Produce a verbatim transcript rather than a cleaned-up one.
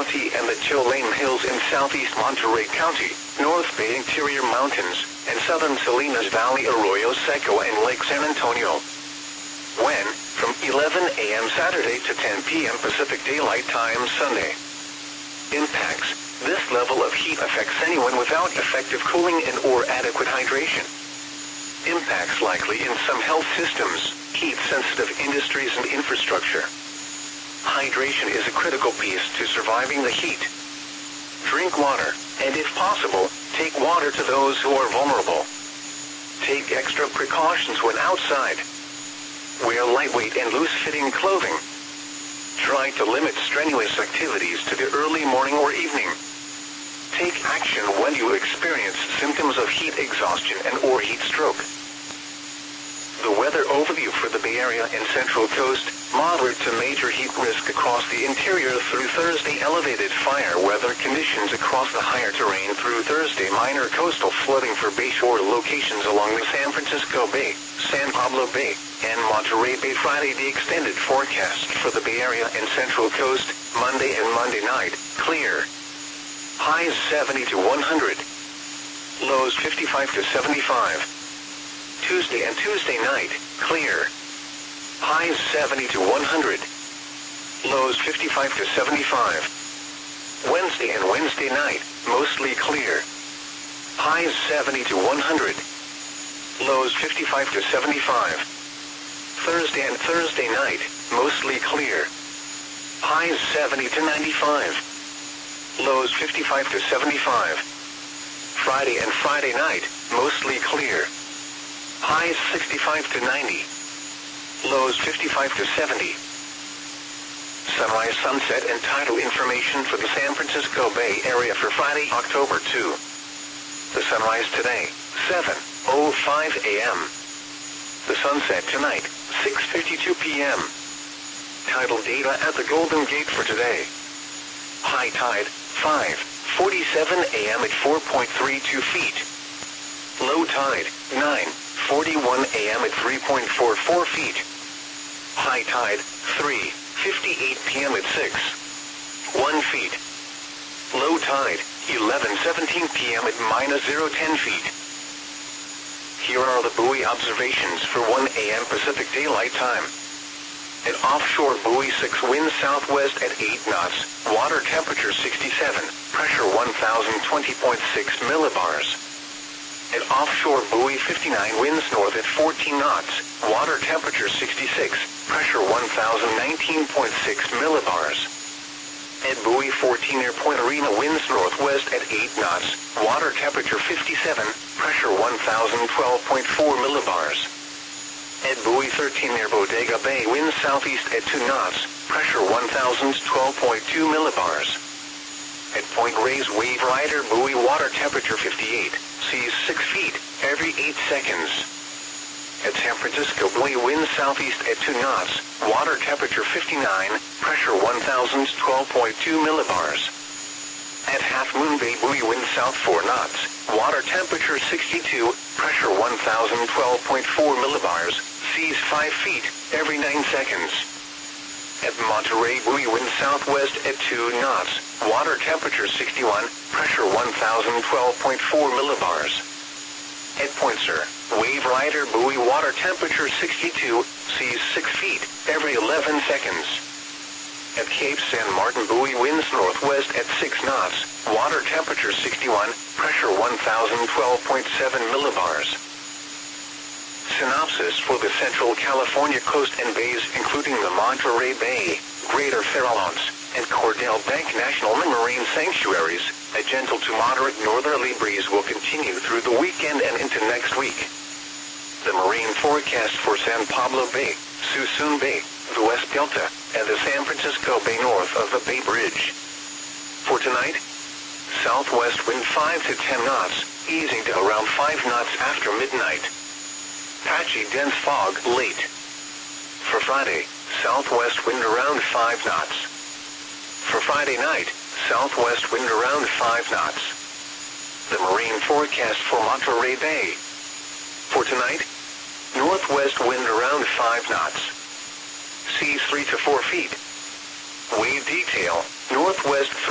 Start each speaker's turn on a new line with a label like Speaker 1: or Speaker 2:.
Speaker 1: County and the Tuolane Hills in southeast Monterey County, North Bay Interior Mountains, and southern Salinas Valley, Arroyo Seco, and Lake San Antonio. When, from eleven a m Saturday to ten p m Pacific Daylight Time Sunday. Impacts. This level of heat affects anyone without effective cooling and or adequate hydration. Impacts likely in some health systems, heat-sensitive industries and infrastructure. Hydration is a critical piece to surviving the heat. Drink water, and if possible, take water to those who are vulnerable. Take extra precautions when outside. Wear lightweight and loose-fitting clothing. Try to limit strenuous activities to the early morning or evening. Take action when you experience symptoms of heat exhaustion and or heat stroke. The weather overview for the Bay Area and Central Coast: moderate to major heat risk across the interior through Thursday. Elevated fire weather conditions across the higher terrain through Thursday. Minor coastal flooding for bayshore locations along the San Francisco Bay, San Pablo Bay, and Monterey Bay. Friday, the extended forecast for the Bay Area and Central Coast: Monday and Monday night, clear. Highs seventy to one hundred. Lows fifty-five to seventy-five. Tuesday and Tuesday night, clear. Highs seventy to one hundred. Lows fifty-five to seventy-five. Wednesday and Wednesday night, mostly clear. Highs seventy to one hundred. Lows fifty-five to seventy-five. Thursday and Thursday night, mostly clear. Highs seventy to ninety-five. Lows fifty-five to seventy-five. Friday and Friday night, mostly clear. Highs sixty-five to ninety. Lows fifty-five to seventy. Sunrise, sunset, and tidal information for the San Francisco Bay Area for Friday, October second. The sunrise today, seven oh five a m The sunset tonight, six fifty-two p m Tidal data at the Golden Gate for today. High tide, five forty-seven a m at four point three two feet. Low tide, nine forty-one a m at three point four four feet. High tide, three fifty-eight p m at six point one feet. Low tide, eleven seventeen p m at minus zero ten feet. Here are the buoy observations for one a m Pacific Daylight Time. At offshore buoy six, wind southwest at eight knots, water temperature sixty-seven, pressure one thousand twenty point six millibars. At offshore buoy fifty-nine, winds north at fourteen knots, water temperature sixty-six, pressure one thousand nineteen point six millibars. At buoy fourteen, near Point Arena, winds northwest at eight knots, water temperature fifty-seven, pressure one thousand twelve point four millibars. At buoy thirteen, near Bodega Bay, winds southeast at two knots, pressure one thousand twelve point two millibars. At Point Reyes, wave rider buoy, water temperature fifty-eight, seas six feet, every eight seconds. At San Francisco buoy, wind southeast at two knots, water temperature fifty-nine, pressure one thousand twelve point two millibars. At Half Moon Bay buoy, wind south four knots, water temperature sixty-two, pressure one thousand twelve point four millibars, seas five feet, every nine seconds. At Monterey buoy, wind southwest at two knots, water temperature sixty-one, pressure one thousand twelve point four millibars. At Point Sur, wave rider buoy, water temperature sixty-two, seas six feet, every eleven seconds. At Cape San Martin buoy, winds northwest at six knots, water temperature sixty-one, pressure one thousand twelve point seven millibars. Synopsis for the Central California coast and bays, including the Monterey Bay, Greater Farallones, and Cordell Bank National Marine Sanctuaries. A gentle to moderate northerly breeze will continue through the weekend and into next week. The marine forecast for San Pablo Bay, Suisun Bay, the West Delta, and the San Francisco Bay north of the Bay Bridge. For tonight, southwest wind five to ten knots, easing to around five knots after midnight. Patchy dense fog late. For Friday, southwest wind around five knots. For Friday night, southwest wind around five knots. The marine forecast for Monterey Bay. For tonight, northwest wind around five knots. Seas three to four feet. Wave detail, northwest